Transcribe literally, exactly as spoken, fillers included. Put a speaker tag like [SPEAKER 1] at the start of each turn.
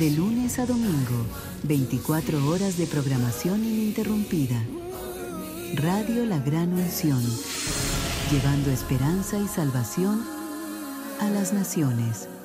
[SPEAKER 1] De lunes a domingo, veinticuatro horas de programación ininterrumpida. Radio La Gran Unción, llevando esperanza y salvación a las naciones.